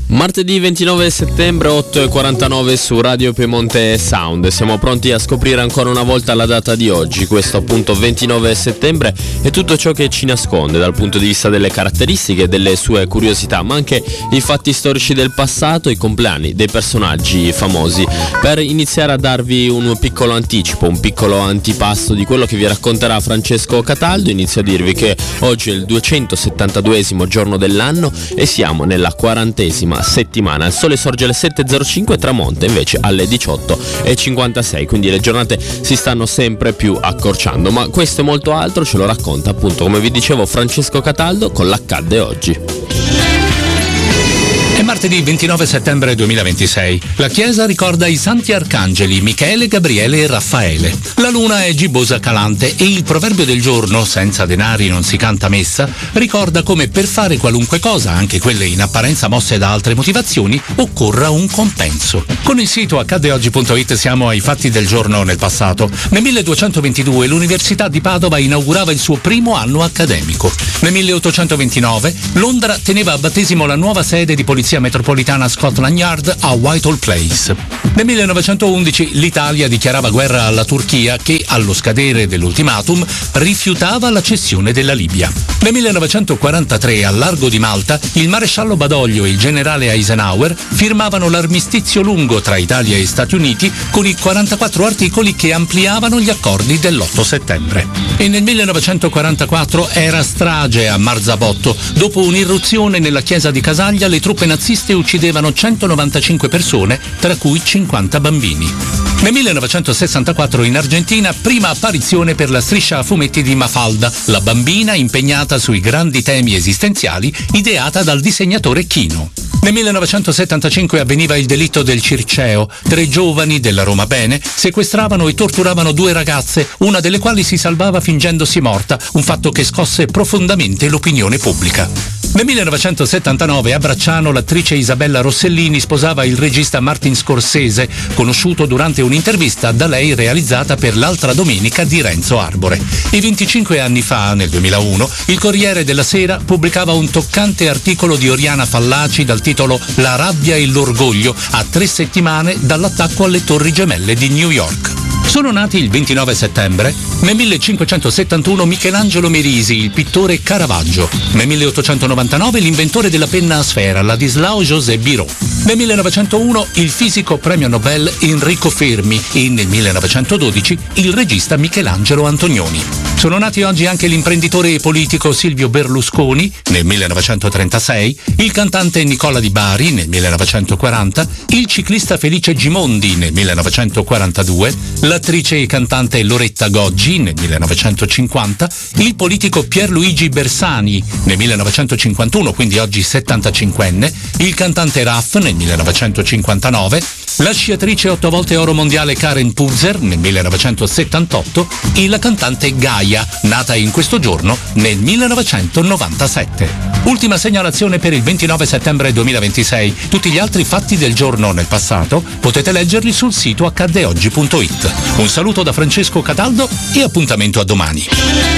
Martedì 29 settembre 8:49 su Radio Piemonte Sound. Siamo pronti a scoprire ancora una volta la data di oggi, questo appunto 29 settembre, e tutto ciò che ci nasconde dal punto di vista delle caratteristiche, delle sue curiosità, ma anche i fatti storici del passato, i compleanni dei personaggi famosi. Per iniziare a darvi un piccolo anticipo, un piccolo antipasto di quello che vi racconterà Francesco Cataldo, inizio a dirvi che oggi è il 272esimo giorno dell'anno e siamo nella 40esima settimana. Il sole sorge alle 7:05 e tramonta invece alle 18:56, quindi le giornate si stanno sempre più accorciando, ma questo e molto altro ce lo racconta appunto, come vi dicevo, Francesco Cataldo con l'Accadde oggi. È martedì 29 settembre 2026. La Chiesa ricorda i santi arcangeli Michele, Gabriele e Raffaele. La luna è gibbosa calante e il proverbio del giorno, senza denari non si canta messa, ricorda come per fare qualunque cosa, anche quelle in apparenza mosse da altre motivazioni, occorra un compenso. Con il sito accaddeoggi.it siamo ai fatti del giorno nel passato. Nel 1222 l'Università di Padova inaugurava il suo primo anno accademico. Nel 1829 Londra teneva a battesimo la nuova sede di polizia metropolitana Scotland Yard a Whitehall Place. Nel 1911 l'Italia dichiarava guerra alla Turchia che, allo scadere dell'ultimatum, rifiutava la cessione della Libia. Nel 1943 al largo di Malta il maresciallo Badoglio e il generale Eisenhower firmavano l'armistizio lungo tra Italia e Stati Uniti con i 44 articoli che ampliavano gli accordi dell'8 settembre. E nel 1944 era strage a Marzabotto. Dopo un'irruzione nella chiesa di Casaglia, le truppe naziste uccidevano 195 persone, tra cui 50 bambini. Nel 1964 in Argentina, prima apparizione per la striscia a fumetti di Mafalda, la bambina impegnata sui grandi temi esistenziali, ideata dal disegnatore Chino. Nel 1975 avveniva il delitto del Circeo. 3 giovani della Roma Bene sequestravano e torturavano 2 ragazze, una delle quali si salvava fingendosi morta, un fatto che scosse profondamente l'opinione pubblica. Nel 1979 a Bracciano l'attrice Isabella Rossellini sposava il regista Martin Scorsese, conosciuto durante un'intervista da lei realizzata per L'altra domenica di Renzo Arbore. E 25 anni fa, nel 2001, il Corriere della Sera pubblicava un toccante articolo di Oriana Fallaci dal titolo La rabbia e l'orgoglio, a 3 settimane dall'attacco alle Torri Gemelle di New York. Sono nati il 29 settembre, nel 1571 Michelangelo Merisi, il pittore Caravaggio. Nel 1899 l'inventore della penna a sfera, Ladislao José Biró. Nel 1901 il fisico premio Nobel Enrico Fermi e nel 1912 il regista Michelangelo Antonioni. Sono nati oggi anche l'imprenditore e politico Silvio Berlusconi nel 1936, il cantante Nicola Di Bari nel 1940, il ciclista Felice Gimondi nel 1942, l'attrice e cantante Loretta Goggi nel 1950, il politico Pierluigi Bersani nel 1951, quindi oggi 75enne, il cantante Raff nel 1959, la sciatrice 8 volte oro mondiale Karen Puzzer nel 1978 e la cantante Gaia, nata in questo giorno nel 1997. Ultima segnalazione per il 29 settembre 2026. Tutti gli altri fatti del giorno nel passato potete leggerli sul sito accaddeoggi.it. Un saluto da Francesco Cataldo e appuntamento a domani.